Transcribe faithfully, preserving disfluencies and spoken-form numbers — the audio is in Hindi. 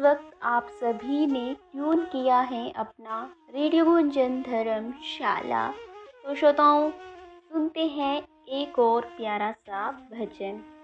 वक्त आप सभी ने ट्यून किया है अपना रेडियो गुंजन धर्मशाला। तो श्रोताओं, सुनते हैं एक और प्यारा सा भजन।